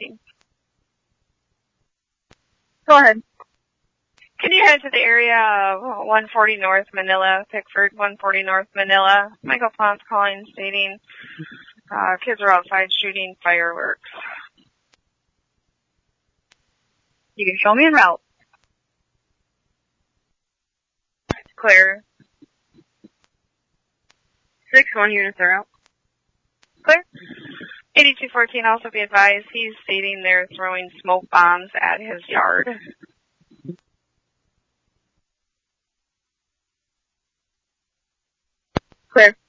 speaking. Go ahead. Can you head to the area of 140 North Manila, Pickford, 140 North Manila? Michael Ponce calling, stating kids are outside shooting fireworks. You can show me en route. Clear. 6-1 units are out. Clear. 8214 also be advised, he's stating they're throwing smoke bombs at his yard. Clear.